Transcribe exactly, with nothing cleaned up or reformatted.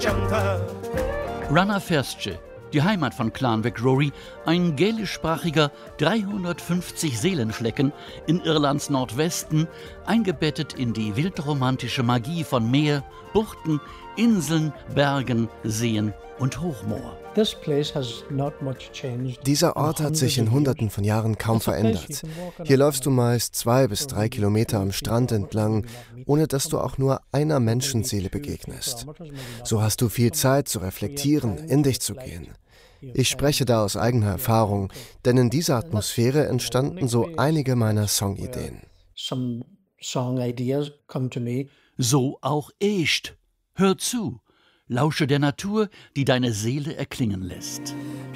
Runnerfestje, die Heimat von Clan MacRory, ein gälischsprachiger dreihundertfünfzig Seelenflecken in Irlands Nordwesten, eingebettet in die wildromantische Magie von Meer, Buchten, Inseln, Bergen, Seen und Hochmoor. Dieser Ort hat sich in Hunderten von Jahren kaum verändert. Hier läufst du meist zwei bis drei Kilometer am Strand entlang, ohne dass du auch nur einer Menschenseele begegnest. So hast du viel Zeit zu reflektieren, in dich zu gehen. Ich spreche da aus eigener Erfahrung, denn in dieser Atmosphäre entstanden so einige meiner Songideen. So auch echt. Hör zu, lausche der Natur, die deine Seele erklingen lässt.